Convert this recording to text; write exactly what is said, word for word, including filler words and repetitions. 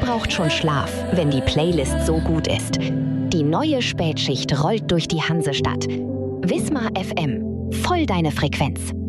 braucht schon Schlaf, wenn die Playlist so gut ist? Die neue Spätschicht rollt durch die Hansestadt. Wismar F M. Voll deine Frequenz.